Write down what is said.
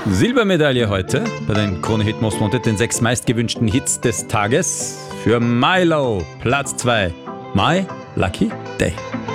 Silbermedaille heute bei den Krone Hit Most Wanted, den 6 meistgewünschten Hits des Tages. Für Milo, Platz 2, My Lucky Day.